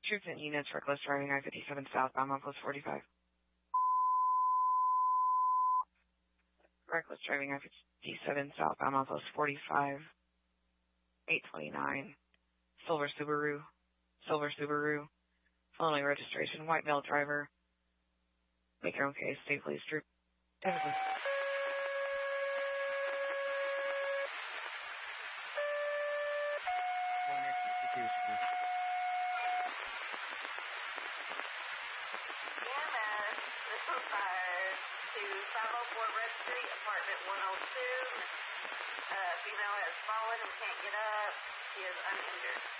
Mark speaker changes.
Speaker 1: Troops and units, reckless driving I-57 southbound on post 45. Reckless driving I-57 southbound on post 45. 829. Silver Subaru. Following registration, white male driver. Make your own case. Stay please, troop. Typically.
Speaker 2: To 504 Red Street, apartment 102. Female has fallen and can't get up. She is uninjured.